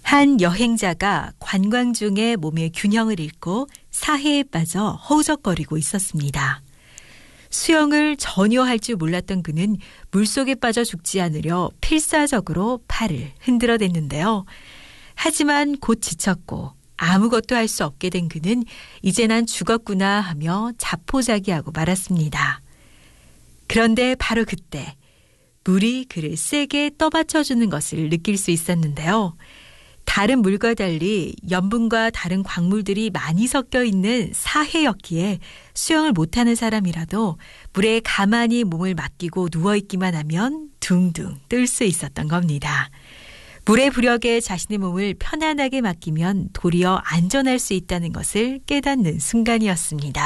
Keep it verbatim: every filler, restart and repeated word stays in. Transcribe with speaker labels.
Speaker 1: 한 여행자가 관광 중에 몸의 균형을 잃고 사해에 빠져 허우적거리고 있었습니다. 수영을 전혀 할 줄 몰랐던 그는 물속에 빠져 죽지 않으려 필사적으로 팔을 흔들어댔는데요. 하지만 곧 지쳤고 아무것도 할 수 없게 된 그는 이제 난 죽었구나 하며 자포자기하고 말았습니다. 그런데 바로 그때 물이 그를 세게 떠받쳐주는 것을 느낄 수 있었는데요. 다른 물과 달리 염분과 다른 광물들이 많이 섞여 있는 사해였기에 수영을 못하는 사람이라도 물에 가만히 몸을 맡기고 누워있기만 하면 둥둥 뜰 수 있었던 겁니다. 물의 부력에 자신의 몸을 편안하게 맡기면 도리어 안전할 수 있다는 것을 깨닫는 순간이었습니다.